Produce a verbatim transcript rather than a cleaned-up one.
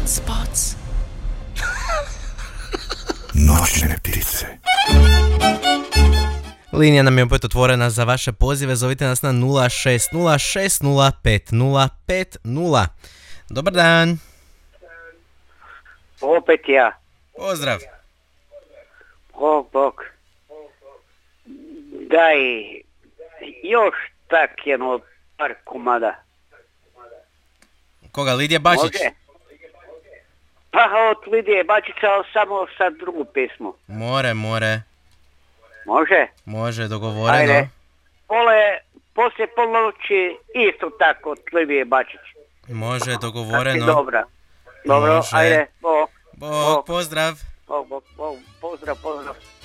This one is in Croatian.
spots. Noćne ptice. Linija nam je opet otvorena za vaše pozive. Zovite nas na nula šest nula šest nula pet nula pet nula. Dobar dan. Opet ja. Pozdrav. Bog, bog. Daj, još tak jedno par komada. Koga, Lidija Bačić? Može? Pa od Lidije Bačića, ali samo sa drugu pesmu. More, more. Može? Može, dogovoreno. Ajde. Pole, poslije polnoći isto tako od Lidije Bačić. Može, dogovoreno. Dobra. Dobro, Može. ajde, bog. Bog, pozdrav. Bog, bog, bog, pozdrav, pozdrav.